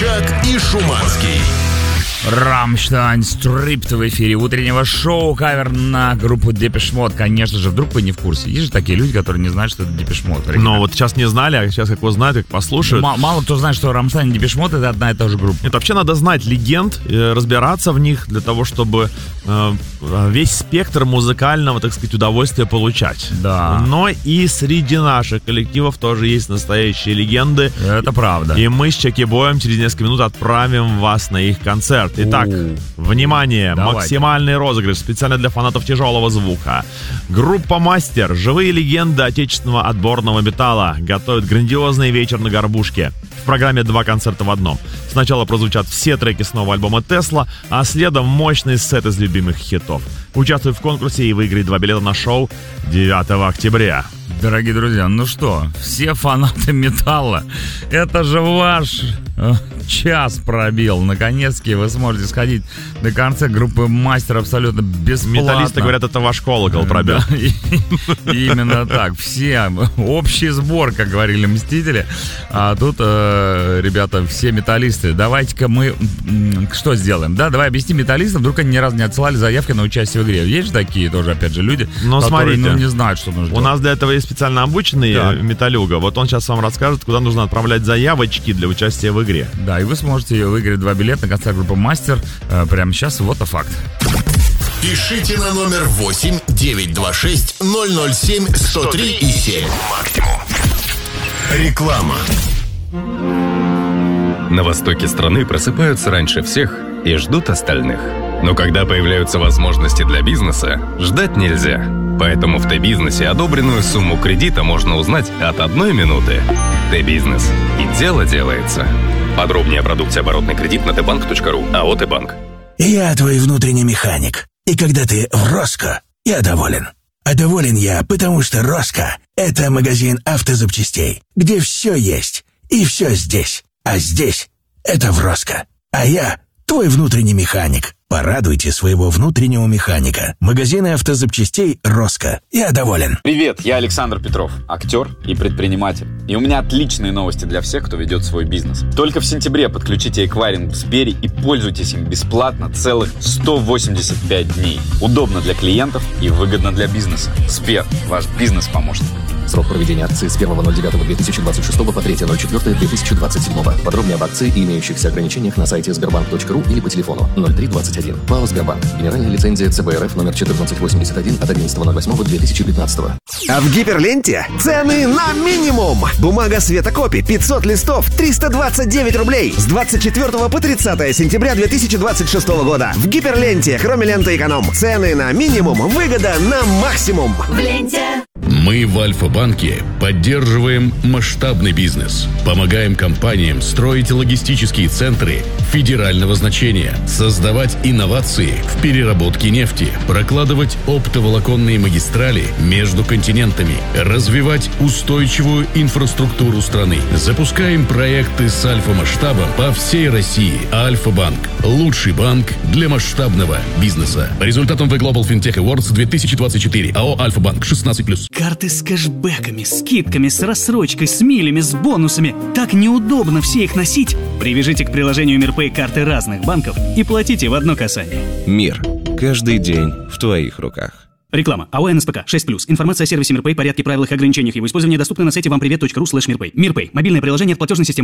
Собчак и Шуманский. Рамштайн Стрипт в эфире утреннего шоу. Кавер на группу Депеш Мод. Конечно же, вдруг вы не в курсе. Есть же такие люди, которые не знают, что это Депеш Мод. Но вот сейчас не знали, а сейчас как узнают, как послушают. Мало кто знает, что Рамштайн и Депеш Мод — это одна и та же группа. Нет, вообще надо знать легенд, разбираться в них для того, чтобы весь спектр музыкального, так сказать, удовольствия получать. Да. Но и среди наших коллективов тоже есть настоящие легенды. Это правда. И мы с Чаки Боем через несколько минут отправим вас на их концерт. Итак, внимание, давайте. Максимальный розыгрыш специально для фанатов тяжелого звука. Группа «Мастер», живые легенды отечественного отборного металла, готовят грандиозный вечер на горбушке. В программе 2 концерта в одном. Сначала прозвучат все треки с нового альбома «Тесла», а следом мощный сет из любимых хитов. Участвуй в конкурсе и выиграй 2 билета на шоу 9 октября. Дорогие друзья, ну что, все фанаты металла, это же ваш час пробил. Наконец-таки вы сможете сходить на концерт группы «Мастер» абсолютно бесплатно. Металлисты говорят, это ваш колокол пробил. Да, именно так. Все, общий сбор, как говорили «Мстители». А тут, ребята, все металлисты. Давайте-ка мы что сделаем? Да, давай объясним металлистам, вдруг они ни разу не отсылали заявки на участие в игре. Есть же такие тоже, опять же, люди, которые не знают, что нужно делать. У нас для этого есть специально обученный металюга. Вот он сейчас вам расскажет, куда нужно отправлять заявочки для участия в игре. Да, и вы сможете выиграть 2 билета на концерт группы «Мастер» прямо сейчас. Вот факт. Пишите на номер 8 926 007 103 и 7. Максимум. Реклама. На востоке страны просыпаются раньше всех и ждут остальных. Но когда появляются возможности для бизнеса, ждать нельзя. Поэтому в Т-бизнесе одобренную сумму кредита можно узнать от 1 минуты. Т-бизнес. И дело делается. Подробнее о продукте оборотный кредит на tbank.ru. АО «Т-банк». Я твой внутренний механик. И когда ты в Роско, я доволен. А доволен я, потому что Роско — это магазин автозапчастей, где все есть и все здесь. А здесь — это в Роско. А я твой внутренний механик. Порадуйте своего внутреннего механика. Магазины автозапчастей «Роско». Я доволен. Привет, я Александр Петров, актер и предприниматель. И у меня отличные новости для всех, кто ведет свой бизнес. Только в сентябре подключите эквайринг в Сбере и пользуйтесь им бесплатно целых 185 дней. Удобно для клиентов и выгодно для бизнеса. Сбер, ваш бизнес-помощник. Срок проведения акции с 1.09.2026 по 3.04.2027. Подробнее об акции и имеющихся ограничениях на сайте sberbank.ru или по телефону 0321. ПАО «Сбербанк». Генеральная лицензия ЦБ РФ номер 1481 от 11.08.2015. А в Гиперленте цены на минимум. Бумага Светокопи 500 листов 329 рублей с 24 по 30 сентября 2026 года. В Гиперленте, кроме ленты эконом, цены на минимум, выгода на максимум. В ленте. Мы в Альфа-банке поддерживаем масштабный бизнес, помогаем компаниям строить логистические центры федерального значения, создавать инновации в переработке нефти, прокладывать оптоволоконные магистрали между континентами, развивать устойчивую инфраструктуру страны. Запускаем проекты с альфа-масштабом по всей России. Альфа-банк – лучший банк для масштабного бизнеса. По результатам The Global FinTech Awards 2024. АО «Альфа-банк» 16+. Карты с кэшбэками, скидками, с рассрочкой, с милями, с бонусами. Так неудобно все их носить. Привяжите к приложению Мирпэй карты разных банков и платите в одно касание. Мир. Каждый день в твоих руках. Реклама. АО НСПК 6+. Информация о сервисе Мирпэй, порядке, правилах и ограничениях его использования доступна на сайте вампривет.ру/Мирпэй. Мирпэй. Мобильное приложение от платежной системы